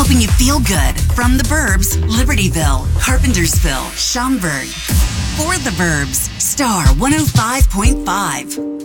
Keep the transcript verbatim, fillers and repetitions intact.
helping you feel good. From the Burbs, Libertyville, Carpentersville, Schaumburg. For the Burbs, Star one oh five point five.